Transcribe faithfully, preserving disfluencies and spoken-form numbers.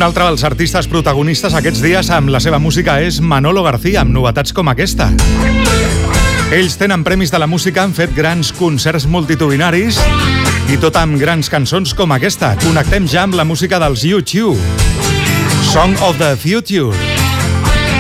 Un altre dels artistes protagonistes aquests dies amb la seva música és Manolo García, amb novetats com aquesta. Ells tenen premis de la música, han fet grans concerts multitudinaris i tot amb grans cançons com aquesta. Connectem ja amb la música dels U dos. Song of the Future.